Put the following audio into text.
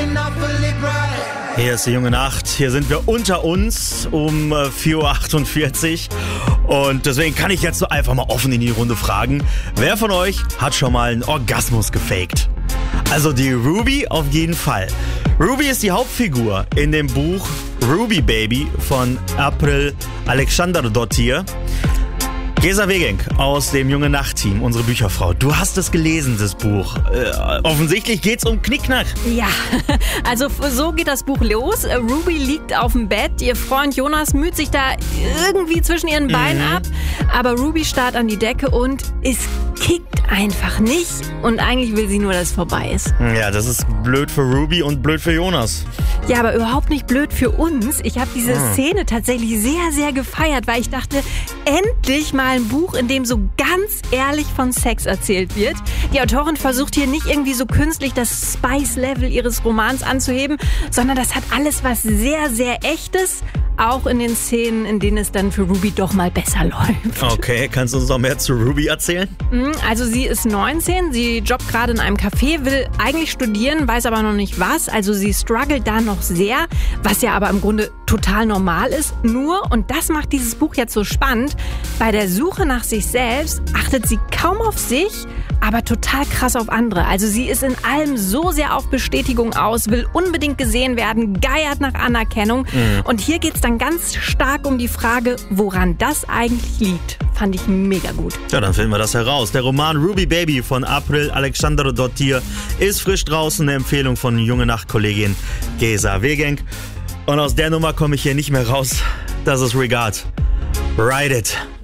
Hier ist die junge Nacht. Hier sind wir unter uns um 4.48 Uhr. Und deswegen kann ich jetzt so einfach mal offen in die Runde fragen. Wer von euch hat schon mal einen Orgasmus gefaked? Also die Ruby auf jeden Fall. Ruby ist die Hauptfigur in dem Buch Ruby Baby von April Alexandardottir. Gesa Wegenk aus dem Junge Nacht-Team, unsere Bücherfrau. Du hast es gelesen, das Buch. Offensichtlich geht's um Knickknack. Ja, also so geht das Buch los. Ruby liegt auf dem Bett, ihr Freund Jonas müht sich da irgendwie zwischen ihren Beinen ab, aber Ruby starrt an die Decke und es kickt einfach nicht und eigentlich will sie nur, dass es vorbei ist. Ja, das ist blöd für Ruby und blöd für Jonas. Ja, aber überhaupt nicht blöd für uns. Ich habe diese Szene tatsächlich sehr, sehr gefeiert, weil ich dachte, endlich mal ein Buch, in dem so ganz ehrlich von Sex erzählt wird. Die Autorin versucht hier nicht irgendwie so künstlich das Spice-Level ihres Romans anzuheben, sondern das hat alles was sehr, sehr Echtes, auch in den Szenen, in denen es dann für Ruby doch mal besser läuft. Okay, kannst du uns noch mehr zu Ruby erzählen? Also sie ist 19, sie jobbt gerade in einem Café, will eigentlich studieren, weiß aber noch nicht was. Also sie struggelt da noch sehr, was ja aber im Grunde total normal ist. Nur, und das macht dieses Buch jetzt so spannend, bei der Suche nach sich selbst achtet sie kaum auf sich, aber total krass auf andere. Also sie ist in allem so sehr auf Bestätigung aus, will unbedingt gesehen werden, geiert nach Anerkennung. Und hier geht's dann ganz stark um die Frage, woran das eigentlich liegt. Fand ich mega gut. Ja, dann finden wir das heraus. Der Roman Ruby Baby von April Alexandardottir ist frisch draußen, eine Empfehlung von junge Nachtkollegin Gesa Wegenk. Und aus der Nummer komme ich hier nicht mehr raus. Das ist Regard. Ride it.